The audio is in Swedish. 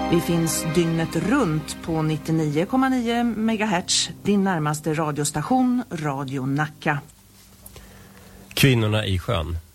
Vi finns dygnet runt på 99,9 MHz, din närmaste radiostation, Radio Nacka. Kvinnorna i sjön.